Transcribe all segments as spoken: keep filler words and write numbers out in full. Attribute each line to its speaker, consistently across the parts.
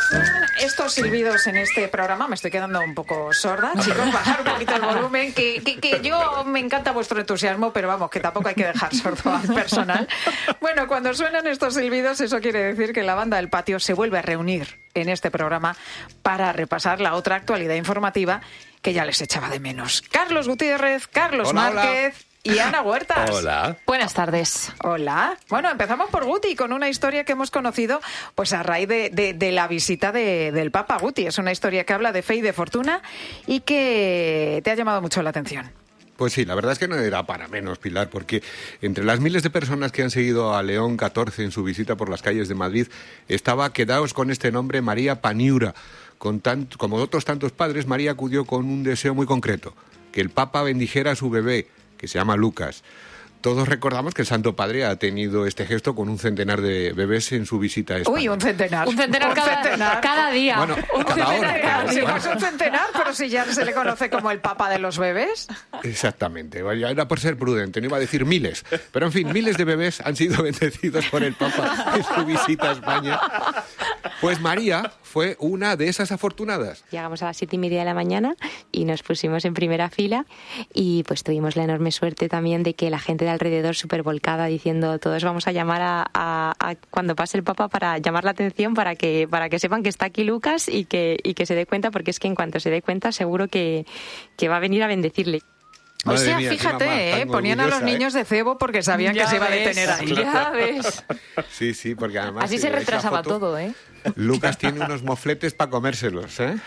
Speaker 1: Estos silbidos en este programa me estoy quedando un poco sorda. Chicos, bajar un poquito el volumen, que, que, que yo me encanta vuestro entusiasmo, pero vamos, que tampoco hay que dejar sordo al personal. Bueno, cuando suenan estos silbidos, eso quiere decir que la banda del patio se vuelve a reunir en este programa para repasar la otra actualidad informativa que ya les echaba de menos. Carlos Gutiérrez, Carlos
Speaker 2: hola,
Speaker 1: Márquez...
Speaker 2: Hola.
Speaker 1: Y Ana Huertas.
Speaker 2: Hola.
Speaker 3: Buenas tardes.
Speaker 1: Hola. Bueno, empezamos por Guti, con una historia que hemos conocido pues a raíz de, de, de la visita de, del Papa. Guti, es una historia que habla de fe y de fortuna y que te ha llamado mucho la atención.
Speaker 2: Pues sí, la verdad es que no era para menos, Pilar, porque entre las miles de personas que han seguido a León catorce en su visita por las calles de Madrid, estaba, quedaos con este nombre, María Paniura. Con tant, como otros tantos padres, María acudió con un deseo muy concreto, que el Papa bendijera a su bebé, que se llama Lucas. Todos recordamos que el Santo Padre ha tenido este gesto con un centenar de bebés en su visita a España.
Speaker 1: Uy, un centenar.
Speaker 3: Un centenar,
Speaker 1: un
Speaker 3: cada,
Speaker 1: centenar.
Speaker 3: cada día.
Speaker 2: Bueno,
Speaker 1: un
Speaker 2: cada
Speaker 1: centenar,
Speaker 2: hora,
Speaker 1: cada,
Speaker 2: pero,
Speaker 1: si
Speaker 2: bueno.
Speaker 1: no es un centenar, pero si ya se le conoce como el Papa de los bebés.
Speaker 2: Exactamente, era por ser prudente, no iba a decir miles, pero en fin, miles de bebés han sido bendecidos por el Papa en su visita a España. Pues María fue una de esas afortunadas.
Speaker 4: Llegamos a las siete y media de la mañana y nos pusimos en primera fila y pues tuvimos la enorme suerte también de que la gente de alrededor súper volcada diciendo todos vamos a llamar a, a, a cuando pase el Papa para llamar la atención para que para que sepan que está aquí Lucas y que, y que se dé cuenta, porque es que en cuanto se dé cuenta seguro que, que va a venir a bendecirle.
Speaker 1: O
Speaker 2: Madre
Speaker 1: sea,
Speaker 2: mía,
Speaker 1: fíjate,
Speaker 2: mamá,
Speaker 1: eh,
Speaker 2: tan
Speaker 1: ponían a los
Speaker 2: orgullosa,
Speaker 1: niños
Speaker 2: ¿eh?
Speaker 1: de cebo porque sabían
Speaker 3: Ya
Speaker 1: que se iba a
Speaker 3: ves,
Speaker 1: detener ahí.
Speaker 3: Ya ves.
Speaker 2: Sí, sí, porque además...
Speaker 3: Así
Speaker 2: eh,
Speaker 3: se
Speaker 2: esa
Speaker 3: retrasaba
Speaker 2: foto,
Speaker 3: todo, ¿eh?
Speaker 2: Lucas tiene unos mofletes para comérselos, ¿eh?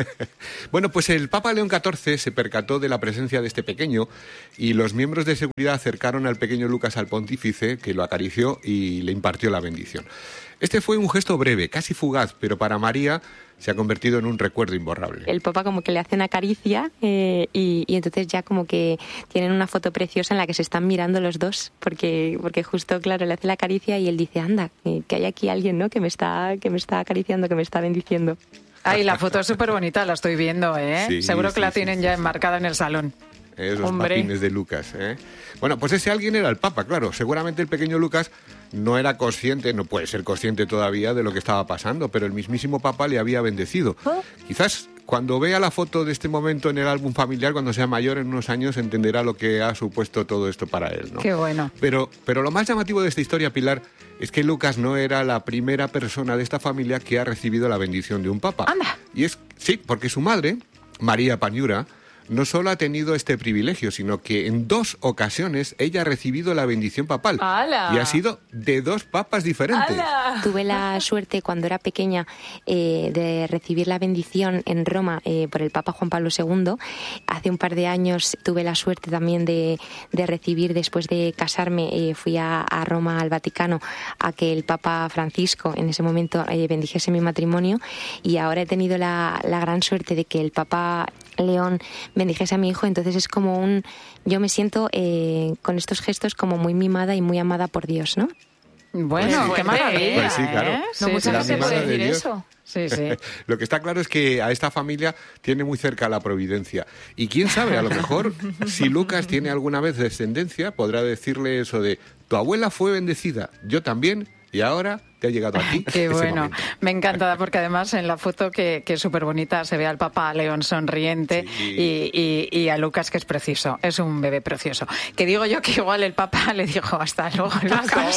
Speaker 2: Bueno, pues el Papa León catorce se percató de la presencia de este pequeño y los miembros de seguridad acercaron al pequeño Lucas al pontífice, que lo acarició y le impartió la bendición. Este fue un gesto breve, casi fugaz, pero para María se ha convertido en un recuerdo imborrable.
Speaker 4: El Papa como que le hace una caricia eh, y, y entonces ya como que tienen una foto preciosa en la que se están mirando los dos, porque porque justo, claro, le hace la caricia y él dice, anda, que, que hay aquí alguien, ¿no?, que me está que me está acariciando, que me está bendiciendo.
Speaker 1: Ay, la foto es súper bonita, la estoy viendo, ¿eh?
Speaker 2: Sí,
Speaker 1: Seguro que
Speaker 2: sí,
Speaker 1: la
Speaker 2: sí,
Speaker 1: tienen
Speaker 2: sí,
Speaker 1: ya
Speaker 2: sí.
Speaker 1: enmarcada en el salón.
Speaker 2: Esos
Speaker 1: Hombre.
Speaker 2: papines de Lucas, ¿eh? Bueno, pues ese alguien era el Papa, claro. Seguramente el pequeño Lucas no era consciente, no puede ser consciente todavía de lo que estaba pasando, pero el mismísimo Papa le había bendecido. Quizás cuando vea la foto de este momento en el álbum familiar, cuando sea mayor en unos años, entenderá lo que ha supuesto todo esto para él, ¿no?
Speaker 1: Qué bueno.
Speaker 2: Pero, pero lo más llamativo de esta historia, Pilar, es que Lucas no era la primera persona de esta familia que ha recibido la bendición de un Papa.
Speaker 1: Anda.
Speaker 2: Y es, sí, porque su madre, María Paniura, no solo ha tenido este privilegio, sino que en dos ocasiones ella ha recibido la bendición papal.
Speaker 3: ¡Hala!
Speaker 2: Y ha sido de dos papas diferentes.
Speaker 3: ¡Hala!
Speaker 4: Tuve la suerte cuando era pequeña eh, de recibir la bendición en Roma eh, por el Papa Juan Pablo segundo. Hace un par de años tuve la suerte también de, de recibir, después de casarme, eh, fui a, a Roma, al Vaticano, a que el Papa Francisco en ese momento eh, bendijese mi matrimonio, y ahora he tenido la, la gran suerte de que el Papa León bendijese a mi hijo. Entonces es como un... Yo me siento eh, con estos gestos como muy mimada y muy amada por Dios, ¿no?
Speaker 1: Bueno,
Speaker 3: Pues
Speaker 1: qué
Speaker 3: sí,
Speaker 1: maravilla,
Speaker 2: pues sí, claro.
Speaker 1: ¿eh?
Speaker 3: No
Speaker 1: Sí,
Speaker 3: mucha
Speaker 1: sí,
Speaker 2: la
Speaker 3: gente
Speaker 1: sí,
Speaker 3: puede
Speaker 2: mimada de
Speaker 3: decir
Speaker 2: Dios.
Speaker 3: eso.
Speaker 1: sí, sí.
Speaker 2: Lo que está claro es que a esta familia tiene muy cerca la providencia. Y quién sabe, a lo mejor, si Lucas tiene alguna vez descendencia, podrá decirle eso de, tu abuela fue bendecida, yo también, y ahora te ha llegado a ti
Speaker 1: Qué
Speaker 2: ese
Speaker 1: bueno,
Speaker 2: momento.
Speaker 1: me encanta porque además en la foto que, que es súper bonita se ve al Papa León sonriente
Speaker 2: Sí.
Speaker 1: y, y, y a Lucas, que es precioso, es un bebé precioso. Que digo yo que igual el Papa le dijo hasta luego, Lucas.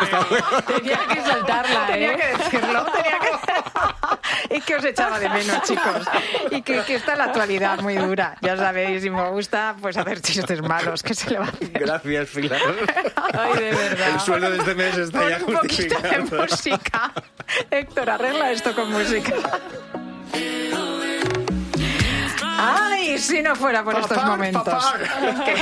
Speaker 3: Tenía que soltarla,
Speaker 1: Tenía
Speaker 3: ¿eh?
Speaker 1: que decirlo, tenía que... Es que os echaba de menos, chicos. Y que, que está la actualidad muy dura, ya sabéis, y me gusta pues hacer chistes malos, ¿qué se le va a hacer?
Speaker 5: Gracias, Pilar.
Speaker 1: Ay, de verdad.
Speaker 5: El sueldo de este mes está
Speaker 1: Pon
Speaker 5: ya
Speaker 1: un poquito de
Speaker 5: justificado.
Speaker 1: música. Héctor, arregla esto con música. Ay, si no fuera por estos
Speaker 5: Papá,
Speaker 1: momentos.
Speaker 5: papá.
Speaker 1: Que-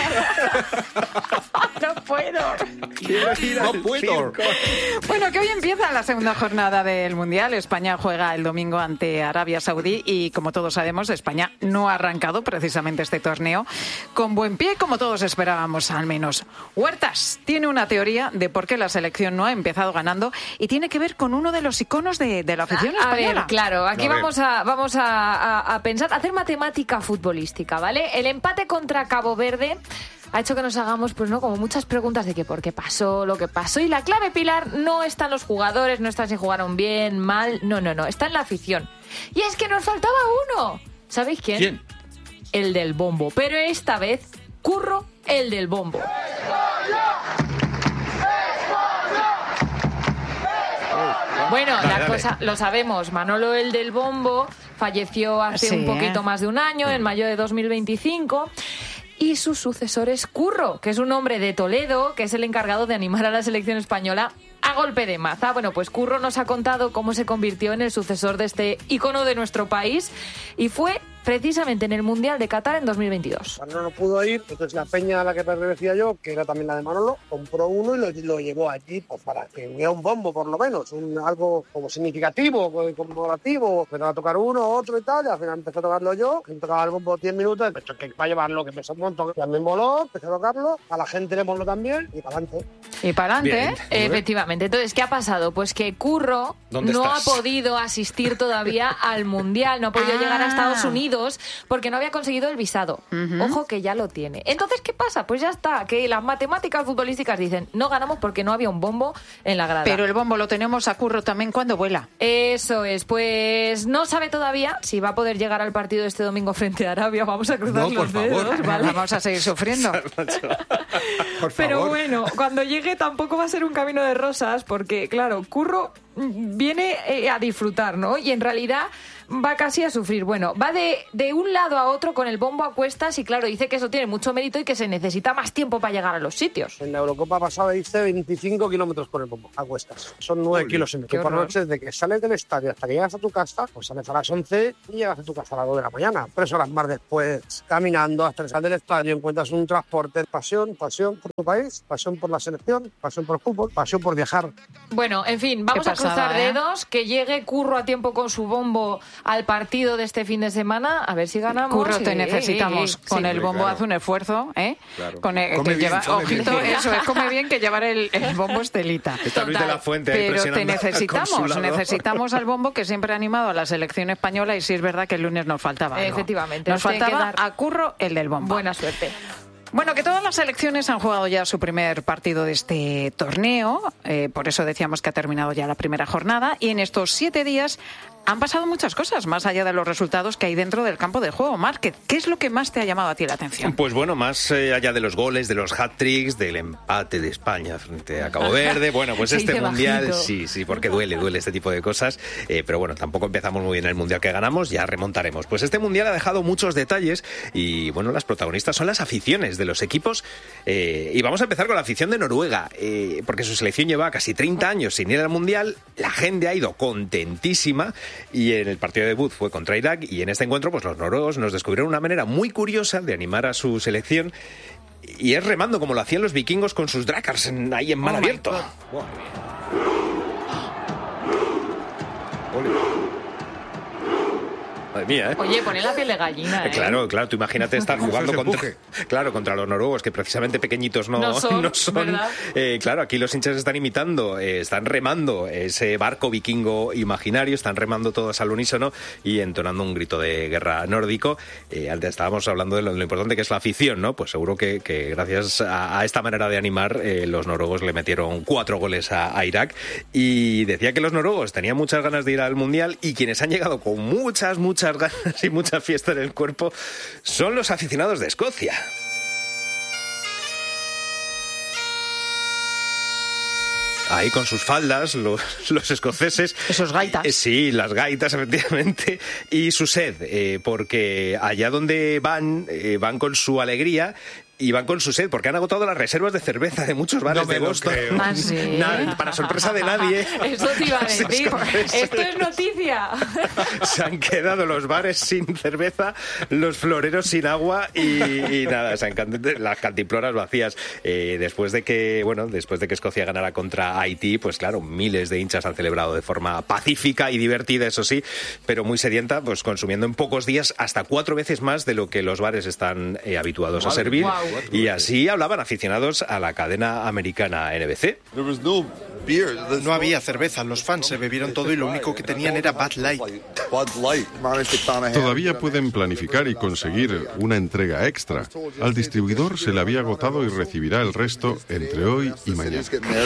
Speaker 1: No puedo.
Speaker 5: Quiero ir
Speaker 2: No
Speaker 5: al
Speaker 2: puedo.
Speaker 5: circo.
Speaker 1: Bueno, que hoy empieza la segunda jornada del Mundial. España juega el domingo ante Arabia Saudí y, como todos sabemos, España no ha arrancado precisamente este torneo con buen pie, como todos esperábamos al menos. Huertas tiene una teoría de por qué la selección no ha empezado ganando y tiene que ver con uno de los iconos de, de la afición
Speaker 3: A
Speaker 1: española.
Speaker 3: ver, claro, aquí
Speaker 2: A ver.
Speaker 3: vamos a vamos a, a- a pensar, a hacer matemática futbolística, ¿vale? El empate contra Cabo Verde ha hecho que nos hagamos, pues no, como muchas preguntas de que por qué pasó, lo que pasó. Y la clave, Pilar, no está en los jugadores, no está si jugaron bien, mal, no, no, no, está en la afición. Y es que nos faltaba uno. ¿Sabéis quién?
Speaker 2: ¿Quién?
Speaker 3: El del bombo. Pero esta vez, Curro, el del bombo. Bueno,
Speaker 5: Dale,
Speaker 3: la
Speaker 5: dale.
Speaker 3: cosa, lo sabemos, Manolo el del bombo falleció hace
Speaker 1: Sí,
Speaker 3: un poquito
Speaker 1: ¿eh?
Speaker 3: más de un año, en mayo de dos mil veinticinco, y su sucesor es Curro, que es un hombre de Toledo, que es el encargado de animar a la selección española a golpe de maza. Bueno, pues Curro nos ha contado cómo se convirtió en el sucesor de este ícono de nuestro país, y fue precisamente en el Mundial de Qatar en dos mil veintidós.
Speaker 6: Manolo no pudo ir, entonces la peña a la que pertenecía yo, que era también la de Manolo, compró uno y lo, lo llevó allí pues, para que hubiera un bombo, por lo menos, un, algo como significativo, conmemorativo. Empezó a tocar uno, otro y tal, y al final empecé a tocarlo yo, que tocaba el bombo diez minutos, empezó que para llevarlo, que pesó un montón, también voló, empecé a tocarlo, a la gente le moló también, y para adelante.
Speaker 1: Y para adelante, ¿eh?
Speaker 3: Efectivamente. Entonces, ¿qué ha pasado? Pues que Curro
Speaker 5: ¿Dónde
Speaker 3: no
Speaker 5: estás?
Speaker 3: ha podido asistir todavía al Mundial, no ha podido
Speaker 1: Ah.
Speaker 3: llegar a Estados Unidos porque no había conseguido el visado.
Speaker 1: Ujú.
Speaker 3: Ojo que ya lo tiene. Entonces, ¿qué pasa? Pues ya está, que las matemáticas futbolísticas dicen, no ganamos porque no había un bombo en la grada.
Speaker 1: Pero el bombo lo tenemos a Curro también cuando vuela.
Speaker 3: Eso es, pues no sabe todavía si va a poder llegar al partido este domingo frente a Arabia. Vamos a cruzar
Speaker 2: No, por
Speaker 3: los dedos,
Speaker 2: favor.
Speaker 3: ¿vale?
Speaker 1: Vamos a seguir sufriendo.
Speaker 2: Por
Speaker 3: Pero
Speaker 2: favor.
Speaker 3: bueno, cuando llegue tampoco va a ser un camino de rosas, porque claro, Curro mm, viene eh, a disfrutar, ¿no? Y en realidad va casi a sufrir. Bueno, va de, de un lado a otro con el bombo a cuestas y claro, dice que eso tiene mucho mérito y que se necesita más tiempo para llegar a los sitios.
Speaker 6: En la Eurocopa pasada hice veinticinco kilómetros por el bombo, a cuestas. Son nueve kilos en
Speaker 3: qué
Speaker 6: por
Speaker 3: horror.
Speaker 6: noche, desde que sales del estadio hasta que llegas a tu casa, pues sales a las once y llegas a tu casa a las dos de la mañana. Tres horas más después, caminando hasta que sales del estadio, encuentras un transporte. Pasión, pasión por tu país, pasión por la selección, pasión por el fútbol, pasión por viajar.
Speaker 3: Bueno, en fin, vamos
Speaker 1: Qué
Speaker 3: a cruzar
Speaker 1: pasada, ¿eh?
Speaker 3: dedos, que llegue Curro a tiempo con su bombo al partido de este fin de semana, a ver si ganamos.
Speaker 1: Curro, te
Speaker 3: Sí,
Speaker 1: necesitamos.
Speaker 3: sí,
Speaker 1: Con
Speaker 3: sí.
Speaker 1: el bombo
Speaker 2: claro.
Speaker 1: haz un esfuerzo, ¿eh?
Speaker 2: Claro.
Speaker 1: Con el,
Speaker 2: Come
Speaker 1: que
Speaker 2: bien,
Speaker 1: lleva,
Speaker 2: come bien.
Speaker 1: ojito, eso es, come bien que llevar el, el bombo estelita.
Speaker 5: Está Luis de la Fuente ahí
Speaker 1: Pero te
Speaker 5: presionando al
Speaker 1: necesitamos,
Speaker 5: consulado.
Speaker 1: necesitamos al bombo que siempre ha animado a la selección española y sí es verdad que el lunes nos faltaba algo.
Speaker 3: Efectivamente,
Speaker 1: Nos
Speaker 3: nos tiene que
Speaker 1: faltaba
Speaker 3: dar-
Speaker 1: a Curro el del bombo.
Speaker 3: Buena suerte.
Speaker 1: Bueno, que todas las selecciones han jugado ya su primer partido de este torneo, eh, por eso decíamos que ha terminado ya la primera jornada, y en estos siete días han pasado muchas cosas, más allá de los resultados que hay dentro del campo de juego. Márquez, ¿qué es lo que más te ha llamado a ti la atención?
Speaker 5: Pues bueno, más eh, allá de los goles, de los hat-tricks, del empate de España frente a Cabo Verde, bueno, pues
Speaker 3: Se
Speaker 5: este
Speaker 3: dice
Speaker 5: Mundial,
Speaker 3: bajito.
Speaker 5: sí, sí, porque duele, duele este tipo de cosas, eh, pero bueno, tampoco empezamos muy bien el Mundial que ganamos, ya remontaremos. Pues este Mundial ha dejado muchos detalles y bueno, las protagonistas son las aficiones de los equipos eh, y vamos a empezar con la afición de Noruega, eh, porque su selección lleva casi treinta años sin ir al Mundial, la gente ha ido contentísima y en el partido de debut fue contra Irak y en este encuentro pues los noruegos nos descubrieron una manera muy curiosa de animar a su selección y es remando como lo hacían los vikingos con sus drakars en- ahí en mar
Speaker 1: Oh my
Speaker 5: abierto.
Speaker 1: God.
Speaker 5: Madre mía, ¿eh?
Speaker 3: Oye, poné la piel de gallina,
Speaker 5: Eh,
Speaker 3: ¿eh?
Speaker 5: Claro, claro, tú imagínate estar
Speaker 2: Uf,
Speaker 5: jugando
Speaker 2: ese
Speaker 5: contra,
Speaker 2: empuje.
Speaker 5: claro, contra los noruegos, que precisamente pequeñitos no,
Speaker 3: No son,
Speaker 5: son.
Speaker 3: ¿verdad?
Speaker 5: Eh, claro, aquí los hinchas están imitando, eh, están remando ese barco vikingo imaginario, están remando todos al unísono y entonando un grito de guerra nórdico. Eh, antes estábamos hablando de lo, lo importante que es la afición, ¿no? Pues seguro que, que gracias a, a esta manera de animar, eh, los noruegos le metieron cuatro goles a, a Irak. Y decía que los noruegos tenían muchas ganas de ir al Mundial y quienes han llegado con muchas, muchas ganas y mucha fiesta en el cuerpo son los aficionados de Escocia. Ahí con sus faldas, los, los escoceses.
Speaker 1: Esos gaitas.
Speaker 5: Eh, sí, las gaitas, efectivamente. Y su sed, eh, porque allá donde van, eh, van con su alegría y van con su sed, porque han agotado las reservas de cerveza de muchos bares
Speaker 2: No me
Speaker 5: de
Speaker 2: lo
Speaker 5: Boston.
Speaker 2: creo.
Speaker 1: Ah, ¿sí?
Speaker 5: Nada, para sorpresa de nadie.
Speaker 3: Eso te iba a
Speaker 5: Los
Speaker 3: decir.
Speaker 5: escoceses
Speaker 3: Esto es noticia.
Speaker 5: se han quedado los bares sin cerveza, los floreros sin agua y, y nada, se han can- las cantimploras vacías. Eh, después de que, bueno, después de que Escocia ganara contra Haití, pues claro, miles de hinchas han celebrado de forma pacífica y divertida, eso sí, pero muy sedienta, pues consumiendo en pocos días hasta cuatro veces más de lo que los bares están eh, habituados a servir.
Speaker 3: Guau.
Speaker 5: Y así hablaban aficionados a la cadena americana N B C.
Speaker 7: There was no No había cerveza, los fans se bebieron todo y lo único que tenían era Bud Light.
Speaker 8: Todavía pueden planificar y conseguir una entrega extra. Al distribuidor se le había agotado y recibirá el resto entre hoy y mañana.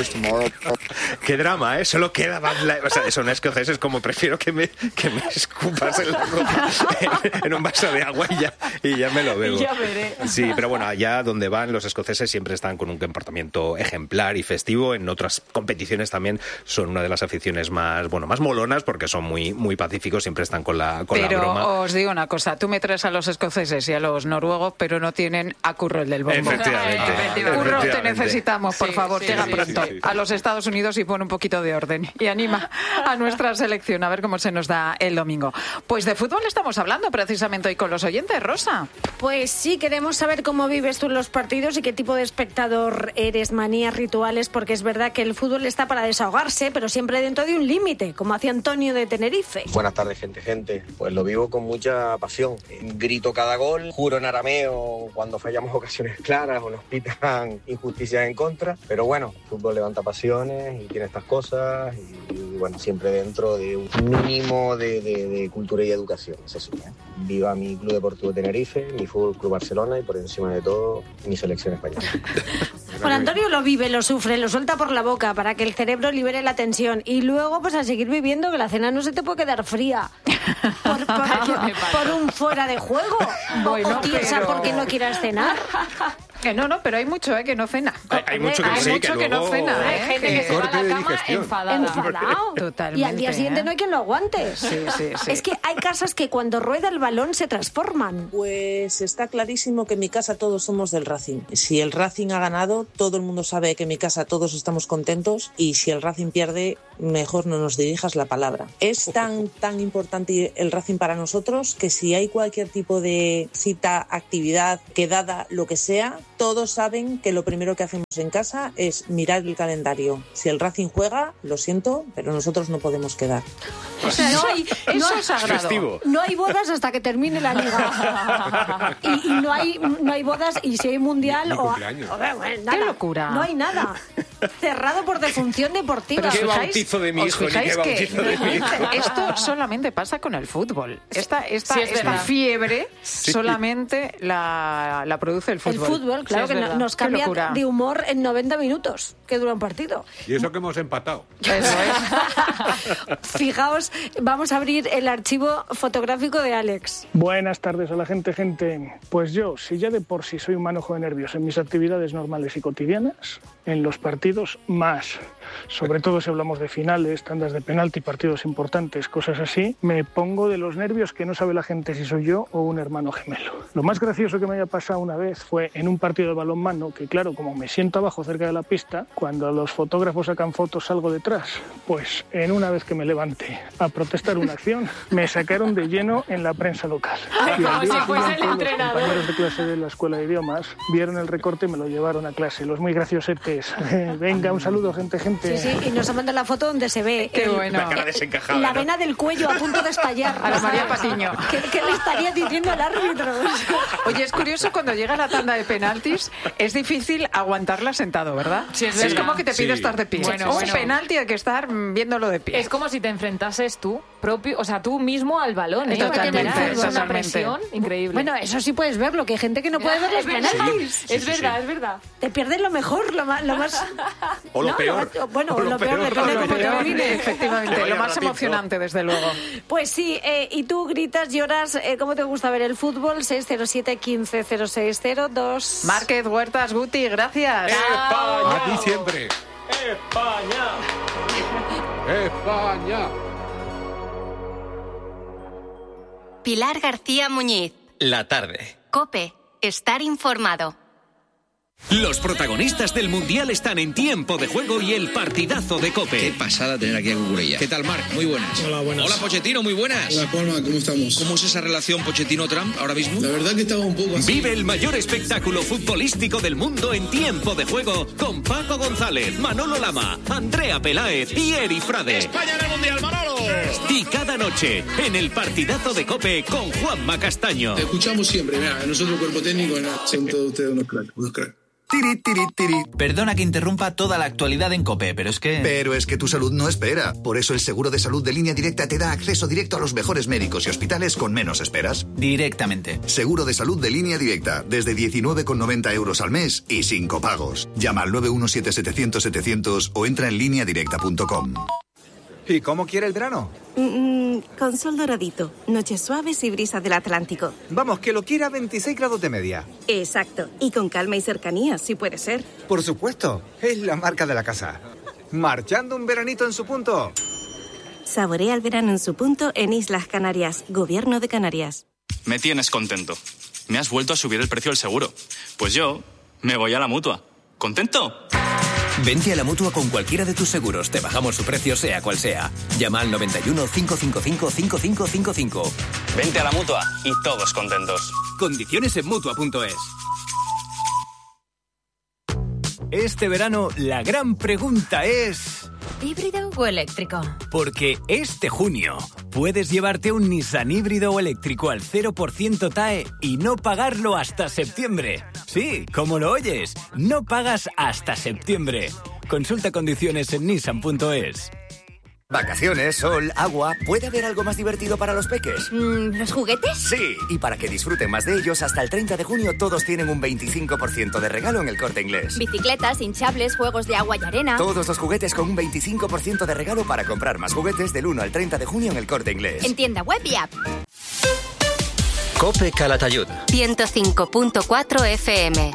Speaker 5: Qué drama, ¿eh? Solo queda Bud Light. O sea, son escoceses como prefiero que me, que me escupas en la copa en, en un vaso de agua y ya, y ya me lo bebo.
Speaker 3: Ya veré.
Speaker 5: Sí, pero bueno, allá donde van los escoceses siempre están con un comportamiento ejemplar y festivo. En otras competiciones también son una de las aficiones más, bueno, más molonas porque son muy, muy pacíficos, siempre están con la, con
Speaker 1: pero
Speaker 5: la broma.
Speaker 1: Pero os digo una cosa, tú me traes a los escoceses y a los noruegos, pero no tienen a Curro el del bombo.
Speaker 5: Efectivamente.
Speaker 1: Ah, efectivamente. Curro, te
Speaker 5: efectivamente.
Speaker 1: necesitamos, por
Speaker 3: Sí,
Speaker 1: favor,
Speaker 3: sí,
Speaker 1: llega
Speaker 3: sí,
Speaker 1: pronto
Speaker 2: sí, sí.
Speaker 1: a los Estados Unidos y pon un poquito de orden y anima a nuestra selección a ver cómo se nos da el domingo. Pues de fútbol estamos hablando precisamente hoy con los oyentes, Rosa.
Speaker 9: Pues sí, queremos saber cómo vives tú los partidos y qué tipo de espectador eres, manías, rituales, porque es verdad que el fútbol está para desahogarse, pero siempre dentro de un límite, como hacía Antonio de Tenerife.
Speaker 10: Buenas tardes, gente, gente. Pues lo vivo con mucha pasión. Grito cada gol, juro en arameo cuando fallamos ocasiones claras o nos pitan injusticias en contra. Pero bueno, el fútbol levanta pasiones y tiene estas cosas y, y bueno, siempre dentro de un mínimo de, de, de cultura y educación, eso sí, ¿eh? Viva mi Club Deportivo Tenerife, mi Fútbol Club Barcelona y por encima de todo, mi selección española.
Speaker 9: Bueno, Antonio lo vive, lo sufre, lo suelta por la boca para que el cerebro libere la tensión y luego pues a seguir viviendo, que la cena no se te puede quedar fría por, por, por un fuera de juego
Speaker 1: Bueno,
Speaker 9: o tiesa
Speaker 1: pero-
Speaker 9: porque no quieras cenar.
Speaker 1: Que no, no, pero hay mucho, ¿eh? Que no cena.
Speaker 5: Hay, hay mucho que
Speaker 1: Hay
Speaker 5: sí,
Speaker 1: mucho
Speaker 5: que,
Speaker 1: que,
Speaker 5: luego...
Speaker 1: no cena,
Speaker 3: Hay
Speaker 1: ¿eh?
Speaker 3: gente que se va a
Speaker 2: Corte
Speaker 3: la
Speaker 2: de
Speaker 3: cama
Speaker 2: digestión.
Speaker 3: enfadada.
Speaker 9: Enfadado.
Speaker 1: Totalmente,
Speaker 9: Y al día siguiente
Speaker 1: ¿eh?
Speaker 9: no hay quien lo aguante.
Speaker 1: Sí, sí, sí.
Speaker 9: Es que hay casas que cuando rueda el balón se transforman.
Speaker 11: Pues está clarísimo que en mi casa todos somos del Racing. Si el Racing ha ganado, todo el mundo sabe que en mi casa todos estamos contentos y si el Racing pierde, mejor no nos dirijas la palabra. Es tan, tan importante el Racing para nosotros que si hay cualquier tipo de cita, actividad, quedada, lo que sea, todos saben que lo primero que hacemos en casa es mirar el calendario. Si el Racing juega, lo siento, pero nosotros no podemos quedar.
Speaker 9: O sea, no hay, no
Speaker 1: Eso
Speaker 9: hay-
Speaker 1: es sagrado.
Speaker 5: Festivo.
Speaker 9: no hay bodas hasta que termine la liga. Y, y no hay no hay bodas y si hay mundial
Speaker 2: Ni
Speaker 9: o
Speaker 2: cumpleaños.
Speaker 9: o- bueno, nada.
Speaker 1: ¡Qué locura!
Speaker 9: No hay nada. Cerrado por defunción deportiva.
Speaker 1: Pero
Speaker 5: ¿Qué
Speaker 1: ¿os fijáis-
Speaker 5: bautizo de mi
Speaker 1: os
Speaker 5: hijo, ni
Speaker 1: fijáis
Speaker 5: qué
Speaker 1: que
Speaker 5: bautizo de mi hijo?
Speaker 1: esto solamente pasa con el fútbol. Esta, esta,
Speaker 3: Sí, es
Speaker 1: esta
Speaker 3: verdad.
Speaker 1: fiebre solamente la, la produce el
Speaker 9: El
Speaker 1: fútbol.
Speaker 9: fútbol, claro
Speaker 3: Sí, es
Speaker 9: que no-
Speaker 3: verdad.
Speaker 9: nos
Speaker 1: Qué
Speaker 9: cambia
Speaker 1: locura.
Speaker 9: de humor en noventa minutos que dura un partido.
Speaker 2: Y eso que hemos empatado.
Speaker 1: Eso es.
Speaker 9: Fijaos, vamos a abrir el archivo fotográfico de Alex.
Speaker 12: Buenas tardes a la gente, gente. Pues yo, si ya de por sí soy un manojo de nervios en mis actividades normales y cotidianas, en los partidos más. Sobre todo si hablamos de finales, tandas de penalti, partidos importantes, cosas así, me pongo de los nervios que no sabe la gente si soy yo o un hermano gemelo. Lo más gracioso que me haya pasado una vez fue en un partido de balonmano, que claro, como me siento abajo cerca de la pista, cuando los fotógrafos sacan fotos salgo detrás. Pues en una vez que me levanté a protestar una acción, me sacaron de lleno en la prensa local. Y
Speaker 3: como
Speaker 12: al día
Speaker 3: si fuese el
Speaker 12: siguiente, los
Speaker 3: entrenador.
Speaker 12: compañeros de clase de la escuela de idiomas vieron el recorte y me lo llevaron a clase. Los muy graciosetes. Venga, un saludo, gente, gente.
Speaker 9: Sí, sí, y nos ha mandado la foto donde se ve
Speaker 1: Qué
Speaker 9: el-
Speaker 1: bueno.
Speaker 5: La cara desencajada,
Speaker 9: la
Speaker 5: ¿no?
Speaker 9: vena del cuello a punto de estallar.
Speaker 1: A la María Patiño.
Speaker 9: ¿Qué, qué le estaría diciendo el árbitro?
Speaker 1: Oye, es curioso, cuando llega la tanda de penaltis, es difícil aguantarla sentado, ¿verdad?
Speaker 3: Sí, es
Speaker 1: es
Speaker 3: verdad.
Speaker 1: como que te pide
Speaker 2: Sí.
Speaker 1: estar de pie.
Speaker 3: Bueno,
Speaker 1: Un
Speaker 3: bueno.
Speaker 1: penalti hay que estar mm, viéndolo de pie.
Speaker 3: Es como si te enfrentases tú propio, o sea, tú mismo al balón, ¿eh?
Speaker 1: Totalmente,
Speaker 3: Para tener una
Speaker 1: totalmente.
Speaker 3: presión increíble.
Speaker 9: Bueno, eso sí puedes verlo, que hay gente que no puede ver los
Speaker 3: es verdad,
Speaker 9: penaltis.
Speaker 3: es verdad, es verdad.
Speaker 9: Te pierdes lo mejor, lo más... Lo más
Speaker 5: O lo
Speaker 9: no,
Speaker 5: peor.
Speaker 9: lo- bueno,
Speaker 5: O
Speaker 9: lo,
Speaker 5: lo
Speaker 9: peor,
Speaker 5: peor.
Speaker 9: depende
Speaker 1: Lo
Speaker 9: cómo te
Speaker 1: peor,
Speaker 9: domine.
Speaker 1: efectivamente,
Speaker 5: Que vaya
Speaker 1: lo más
Speaker 5: ratito.
Speaker 1: emocionante, desde luego.
Speaker 9: Pues sí, eh, y tú gritas, lloras, eh, ¿cómo te gusta ver el fútbol? seis cero siete, quince cero seis cero dos.
Speaker 1: Márquez, Huertas, Guti, gracias.
Speaker 2: A ti siempre.
Speaker 7: ¡España!
Speaker 2: España.
Speaker 13: Pilar García Muñiz.
Speaker 14: La tarde.
Speaker 13: COPE. Estar informado.
Speaker 14: Los protagonistas del Mundial están en Tiempo de Juego y el partidazo de COPE.
Speaker 15: Qué pasada tener aquí a Cucurella. ¿Qué tal, Marc? Muy buenas.
Speaker 16: Hola, buenas.
Speaker 15: Hola, Pochettino, muy buenas.
Speaker 16: Hola, Palma, ¿cómo estamos?
Speaker 15: ¿Cómo es esa relación Pochettino-Trump ahora mismo?
Speaker 16: La verdad que estaba un poco así.
Speaker 14: Vive el mayor espectáculo futbolístico del mundo en Tiempo de Juego con Paco González, Manolo Lama, Andrea Peláez y Eri Frade.
Speaker 7: ¡España en el Mundial, Manolo!
Speaker 14: Y cada noche en el partidazo de COPE con Juanma Castaño.
Speaker 16: Te escuchamos siempre, mira, nosotros cuerpo técnico, no, son todos ustedes unos cracks, unos cracks.
Speaker 17: Tiri, tiri, tiri.
Speaker 18: Perdona que interrumpa toda la actualidad en COPE, pero es que...
Speaker 17: Pero es que tu salud no espera. Por eso el seguro de salud de Línea Directa te da acceso directo a los mejores médicos y hospitales con menos esperas.
Speaker 18: Directamente.
Speaker 17: Seguro de salud de Línea Directa, desde diecinueve con noventa euros al mes y sin copagos. Llama al nueve uno siete setecientos setecientos o entra en línea directa punto com.
Speaker 19: ¿Y cómo quiere el verano?
Speaker 20: Mm, con sol doradito, noches suaves y brisa del Atlántico.
Speaker 19: Vamos, que lo quiera a veintiséis grados de media.
Speaker 20: Exacto, y con calma y cercanía, si puede ser.
Speaker 19: Por supuesto, es la marca de la casa. Marchando un veranito en su punto.
Speaker 20: Saborea el verano en su punto en Islas Canarias, Gobierno de Canarias.
Speaker 21: Me tienes contento. Me has vuelto a subir el precio del seguro. Pues yo me voy a la Mutua. ¿Contento?
Speaker 22: Vente a la Mutua con cualquiera de tus seguros. Te bajamos su precio sea cual sea. Llama al noventa y uno, cinco cinco cinco, cinco cinco cinco cinco.
Speaker 21: Vente a la Mutua y todos contentos.
Speaker 22: Condiciones en Mutua punto es.
Speaker 23: Este verano la gran pregunta es...
Speaker 24: ¿híbrido o eléctrico?
Speaker 23: Porque este junio puedes llevarte un Nissan híbrido o eléctrico al cero por ciento T A E y no pagarlo hasta septiembre. Sí, como lo oyes, no pagas hasta septiembre. Consulta condiciones en nissan punto es.
Speaker 22: Vacaciones, sol, agua... ¿Puede haber algo más divertido para los peques?
Speaker 24: Mm, ¿los juguetes?
Speaker 22: Sí, y para que disfruten más de ellos, hasta el treinta de junio todos tienen un veinticinco por ciento de regalo en El Corte Inglés.
Speaker 24: Bicicletas, hinchables, juegos de agua y arena...
Speaker 22: Todos los juguetes con un veinticinco por ciento de regalo para comprar más juguetes del uno al treinta de junio en El Corte Inglés.
Speaker 24: En tienda web y app.
Speaker 22: COPE Calatayud.
Speaker 13: ciento cinco punto cuatro F M.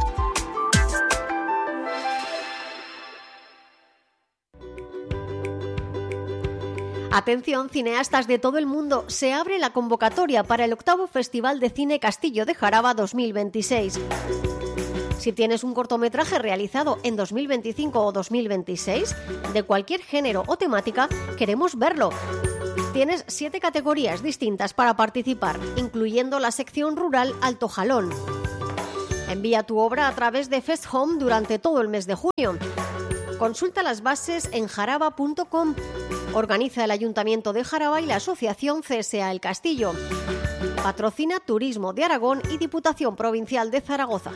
Speaker 25: Atención, cineastas de todo el mundo, se abre la convocatoria para el octavo Festival de Cine Castillo de Jaraba dos mil veintiséis. Si tienes un cortometraje realizado en dos mil veinticinco o dos mil veintiséis, de cualquier género o temática, queremos verlo. Tienes siete categorías distintas para participar, incluyendo la sección rural Alto Jalón. Envía tu obra a través de Fest Home durante todo el mes de junio. Consulta las bases en jaraba punto com. Organiza el Ayuntamiento de Jaraba y la Asociación C S A El Castillo. Patrocina Turismo de Aragón y Diputación Provincial de Zaragoza.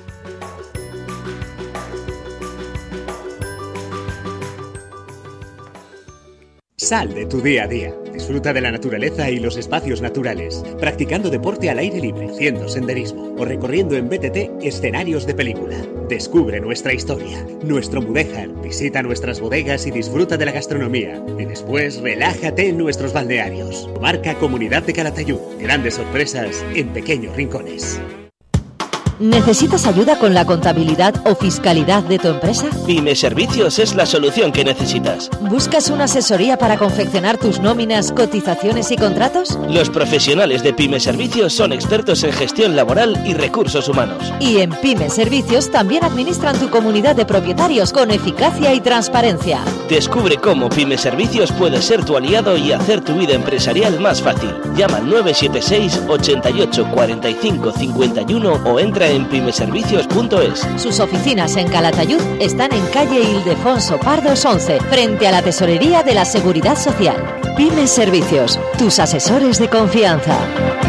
Speaker 26: Sal de tu día a día. Disfruta de la naturaleza y los espacios naturales, practicando deporte al aire libre, haciendo senderismo o recorriendo en B T T escenarios de película. Descubre nuestra historia, nuestro Mudéjar, visita nuestras bodegas y disfruta de la gastronomía. Y después relájate en nuestros balnearios. Marca Comunidad de Calatayud. Grandes sorpresas en pequeños rincones.
Speaker 27: ¿Necesitas ayuda con la contabilidad o fiscalidad de tu empresa?
Speaker 28: Pyme Servicios es la solución que necesitas.
Speaker 27: ¿Buscas una asesoría para confeccionar tus nóminas, cotizaciones y contratos?
Speaker 28: Los profesionales de Pyme Servicios son expertos en gestión laboral y recursos humanos.
Speaker 27: Y en Pyme Servicios también administran tu comunidad de propietarios con eficacia y transparencia.
Speaker 28: Descubre cómo Pyme Servicios puede ser tu aliado y hacer tu vida empresarial más fácil. Llama al nueve siete seis, ochenta y ocho, cuarenta y cinco, cincuenta y uno o entra en pyme servicios punto es.
Speaker 27: Sus oficinas en Calatayud están en calle Ildefonso Pardos once, frente a la Tesorería de la Seguridad Social. Pyme Servicios, tus asesores de confianza.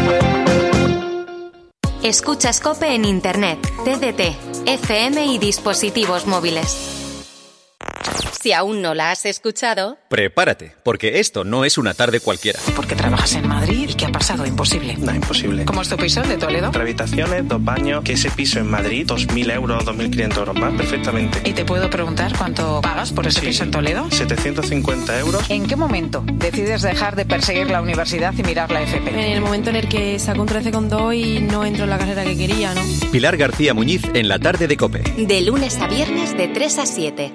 Speaker 13: Escuchas COPE en Internet, T D T, F M y dispositivos móviles. Si aún no la has escuchado...
Speaker 29: Prepárate, porque esto no es una tarde cualquiera.
Speaker 1: ¿Por qué trabajas en Madrid? ¿Y qué ha pasado? Imposible.
Speaker 30: No, imposible.
Speaker 1: ¿Cómo es tu piso de Toledo?
Speaker 30: Tres habitaciones, dos baños, que ese piso en Madrid, dos mil euros, dos mil quinientos euros más, perfectamente.
Speaker 1: ¿Y te puedo preguntar cuánto pagas por ese
Speaker 30: sí.
Speaker 1: piso en Toledo?
Speaker 30: setecientos cincuenta euros.
Speaker 1: ¿En qué momento decides dejar de perseguir la universidad y mirar la F P?
Speaker 31: En el momento en el que saco un trece coma dos y no entro en la carrera que quería, ¿no?
Speaker 29: Pilar García Muñiz en la tarde de COPE.
Speaker 13: De lunes a viernes de tres a siete.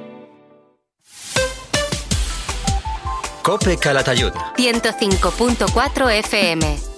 Speaker 29: COPE Calatayud.
Speaker 13: ciento cinco punto cuatro F M.